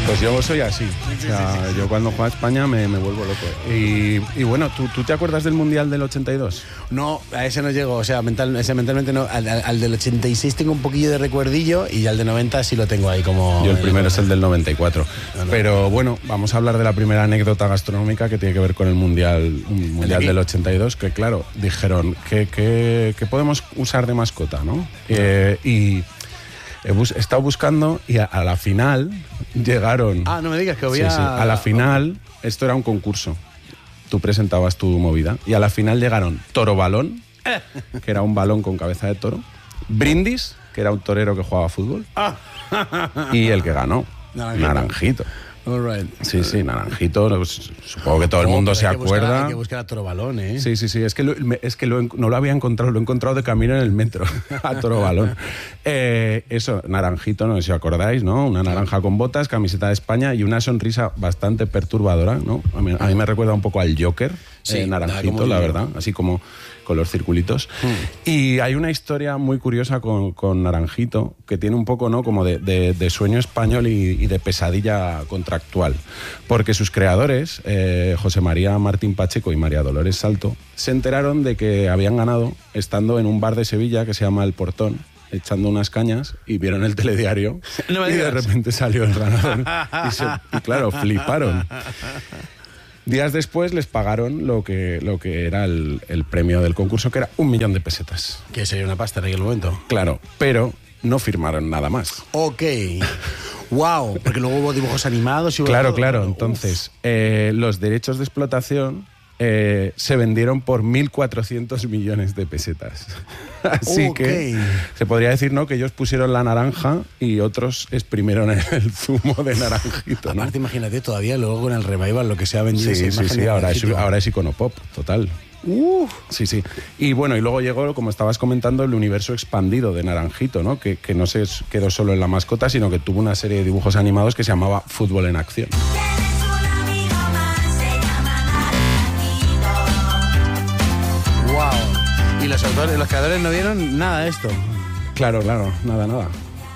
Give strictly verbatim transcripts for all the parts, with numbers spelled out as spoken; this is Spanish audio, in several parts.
Pues yo soy así. O sea, yo cuando juego a España me, me vuelvo loco. Y, y bueno, ¿tú, ¿tú te acuerdas del Mundial del ochenta y dos? No, a ese no llego. O sea, mental, ese mentalmente no. Al, al del ochenta y seis tengo un poquillo de recuerdillo y al de noventa sí lo tengo ahí como... Yo el primero es el del noventa y cuatro. No, no. Pero bueno, vamos a hablar de la primera anécdota gastronómica que tiene que ver con el Mundial, un mundial del ochenta y dos, que claro, dijeron que, que, que podemos usar de mascota, ¿no? Eh, y... He, bus- he estado buscando y a, a la final llegaron... Ah, no me digas que había... Sí, sí. A la final, esto era un concurso. Tú presentabas tu movida. Y a la final llegaron Toro Balón, que era un balón con cabeza de toro. Brindis, que era un torero que jugaba fútbol. Y el que ganó, Naranjito. Naranjito. All right. Sí, sí, Naranjito. pues, supongo que todo el mundo Oh, se hay que buscar- acuerda. hay que buscar a Toro Balón, ¿eh? Sí, sí, sí. Es que, lo, me- es que lo en- no lo había encontrado, lo he encontrado de camino en el metro, a Toro Balón. Eh, eso, Naranjito, no sé si os acordáis, ¿no? Una naranja con botas, camiseta de España y una sonrisa bastante perturbadora, ¿no? A mí, a mí me recuerda un poco al Joker, Sí, eh, Naranjito, como la yo. verdad, así como con los circulitos. Hmm. Y hay una historia muy curiosa con, con Naranjito, que tiene un poco, ¿no? Como de, de- de sueño español y, y de pesadilla contractual. Porque sus creadores, eh, José María Martín Pacheco y María Dolores Salto, se enteraron de que habían ganado estando en un bar de Sevilla que se llama El Portón, echando unas cañas, y vieron el telediario No me y de digas. repente salió el ganador. Y, se- y claro, fliparon. Días después les pagaron lo que, lo que era el, el premio del concurso, que era un millón de pesetas. Que sería una pasta en aquel momento. Claro, pero no firmaron nada más. Ok. Wow, porque luego hubo dibujos animados y hubo Claro, todo. claro. Uf. Entonces, eh, los derechos de explotación eh, se vendieron por mil cuatrocientos millones de pesetas. Así Ok. que se podría decir, ¿no?, que ellos pusieron la naranja y otros exprimieron el zumo de Naranjito, ¿no? Aparte, imagínate todavía luego con el revival lo que se ha vendido. Sí, esa sí, imagen sí, de ahora es, Naranjito. ahora es iconopop, total. Uf. Sí, sí. Y bueno, y luego llegó, como estabas comentando, el universo expandido de Naranjito, ¿no? Que, que no se quedó solo en la mascota, sino que tuvo una serie de dibujos animados que se llamaba Fútbol en Acción. Tienes un amigo más, se llama Naranjito. Wow. Y los autores, los creadores no vieron nada de esto. Claro, claro, nada, nada.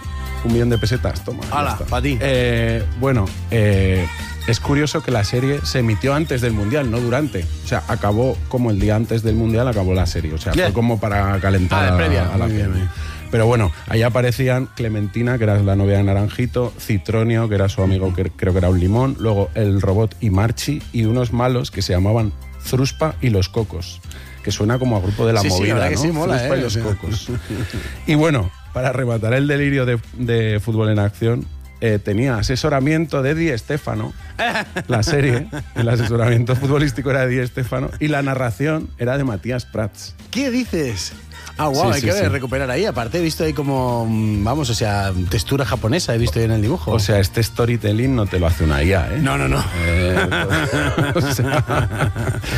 Un millón de pesetas, toma. ya Hala, está. pa' ti. Eh, bueno, eh, es curioso que la serie se emitió antes del Mundial, no durante. O sea, acabó como el día antes del Mundial, acabó la serie. O sea, Bien. fue como para calentar Ah, de a- previa. a la Muy bien, gente. muy bien. Pero bueno, ahí aparecían Clementina, que era la novia de Naranjito, Citronio, que era su amigo, que creo que era un limón, luego el robot y Marchi, y unos malos que se llamaban Fruspa y los Cocos, que suena como a grupo de la Sí, sí, movida, la verdad ¿no? que sí, mola, Fruspa ¿eh? y los O sea. Cocos. Y bueno, para rematar el delirio de, de Fútbol en Acción, eh, tenía asesoramiento de Di Stéfano, la serie, el asesoramiento futbolístico era de Di Stéfano, y la narración era de Matías Prats. ¿Qué dices? Ah, wow, Sí, hay sí, que sí. recuperar ahí. Aparte he visto ahí como, mm, vamos, o sea, textura japonesa he visto ahí en el dibujo. O sea, este storytelling no te lo hace una I A, ¿eh? no, no, no. Eh, pues, o sea,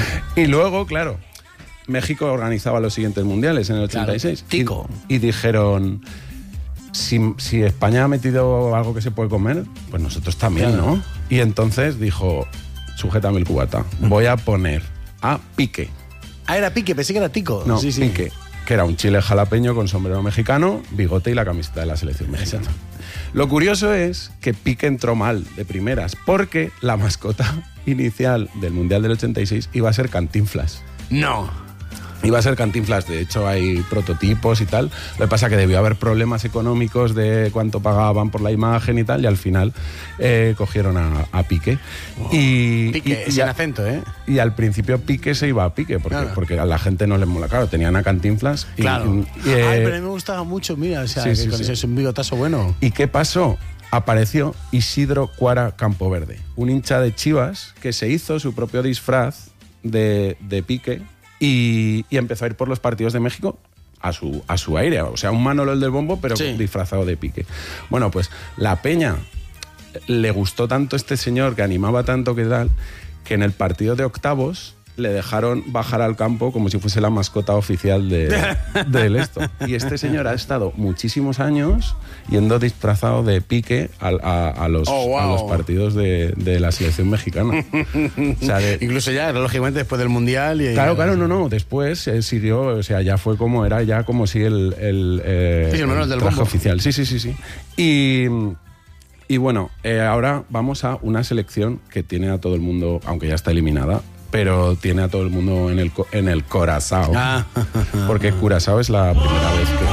y luego, claro, México organizaba los siguientes mundiales en el ochenta y seis. Claro, tico. Y, y dijeron, si, si España ha metido algo que se puede comer, pues nosotros también, Claro. ¿no? Y entonces dijo, sujétame el cubata, voy a poner a Pique. Ah, era Pique, pensé que era Tico. No, sí, sí. Pique, que era un chile jalapeño con sombrero mexicano, bigote y la camiseta de la selección mexicana. Lo curioso es que Pique entró mal de primeras, porque la mascota inicial del Mundial del ochenta y seis iba a ser Cantinflas. No. Iba a ser Cantinflas, de hecho hay prototipos y tal. Lo que pasa es que debió haber problemas económicos de cuánto pagaban por la imagen y tal, y al final eh, cogieron a, a Pique. Y, Pique, y- y sin a- acento, ¿eh? y al principio Pique se iba a Pique, porque, Claro. porque a la gente no le mola. Claro, tenían a Cantinflas. Y, Claro. y, eh, Ay, pero a mí me gustaba mucho, mira, o sea, sí, que sí, con sí. ese es un bigotazo bueno. ¿Y qué pasó? Apareció Isidro Cuara Campoverde, un hincha de Chivas que se hizo su propio disfraz de, de Pique y, y empezó a ir por los partidos de México a su, a su aire. O sea, un Manolo el del bombo, pero Sí. disfrazado de Pique. Bueno, pues la peña le gustó tanto este señor, que animaba tanto que tal, que en el partido de octavos le dejaron bajar al campo como si fuese la mascota oficial de, del esto. Y este señor ha estado muchísimos años yendo disfrazado de Pique a, a- a los, Oh, wow. a los partidos de, de la selección mexicana. O sea, de- Incluso ya, lógicamente, después del Mundial. Y, Claro, claro, no, no. Después eh, siguió, o sea, ya fue como era, ya como si el, el, eh, Sí, el Manuel del traje bombo. oficial. Sí, sí, sí, sí. Y, Y bueno, eh, ahora vamos a una selección que tiene a todo el mundo, aunque ya está eliminada, pero tiene a todo el mundo en el, co- en el Curazao. Ah. Porque Curazao es la primera vez que...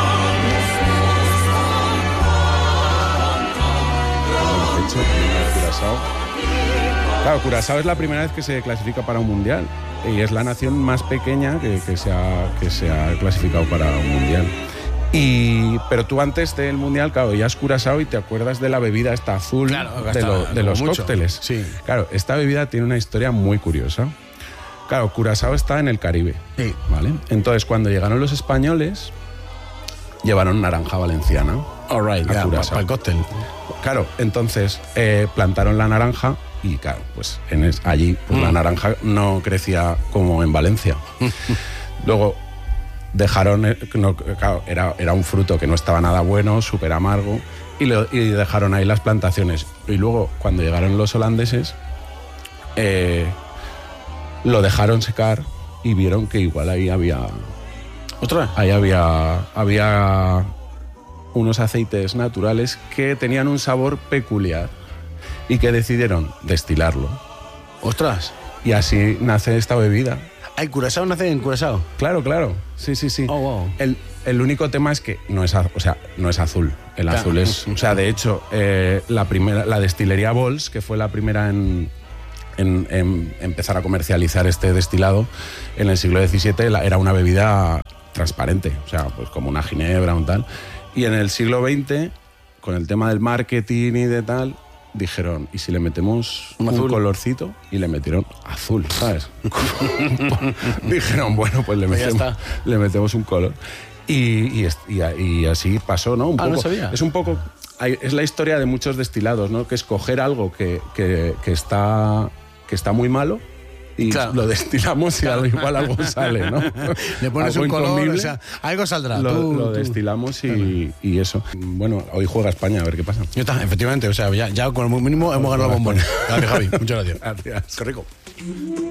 Hecho, Curazao. Claro, Curazao es la primera vez que se clasifica para un mundial y es la nación más pequeña que, que, se, ha, que se ha clasificado para un mundial. Y, pero tú antes del mundial, claro, ya has Curazao y te acuerdas de la bebida esta azul, Claro, de, hasta lo- de como los mucho. cócteles. Sí. Claro, esta bebida tiene una historia muy curiosa. Claro, Curazao está en el Caribe. Sí. ¿Vale? Entonces, cuando llegaron los españoles, llevaron naranja valenciana. All right, a ya, Curazao. para el cóctel. Claro, entonces eh, plantaron la naranja y claro, pues en es- allí pues, Mm. la naranja no crecía como en Valencia. Luego dejaron, eh, no, claro, era, era un fruto que no estaba nada bueno, súper amargo, y, lo- y dejaron ahí las plantaciones. Y luego, cuando llegaron los holandeses, eh, lo dejaron secar y vieron que igual ahí había ¿Otra? ahí había, había unos aceites naturales que tenían un sabor peculiar y que decidieron destilarlo. ¡Ostras! Y así nace esta bebida. ¿Hay Curazao nace en Curazao? Claro, claro. Sí, sí, sí. Oh, wow. El, el único tema es que no es, az- o sea, no es azul. El Claro. azul es... O sea, de hecho, eh, la, primera, la destilería Bols, que fue la primera en, en- en empezar a comercializar este destilado, en el siglo diecisiete la- era una bebida transparente. O sea, pues como una ginebra o un tal. Y en el siglo veinte, con el tema del marketing y de tal, dijeron, ¿y si le metemos Un un, azul. colorcito? Y le metieron azul, ¿sabes? Dijeron, bueno, pues le Pues ya metemos, está. le metemos un color. Y, y, est- y a- y así pasó, ¿no? Un Ah, no poco, sabía. Es un poco... hay- Es la historia de muchos destilados, ¿no? Que es coger algo que, que, que está, que está muy malo y Claro. lo destilamos y al igual algo sale, ¿no? Le pones Algo un color, incomible, o sea, algo saldrá. lo, Tú- lo tú. destilamos y, y eso. Bueno, hoy juega España, a ver qué pasa. Ya está, efectivamente, o sea, ya, ya con el mínimo hemos ganado el bombón. Gracias, Javi. Muchas gracias. Gracias. Qué rico.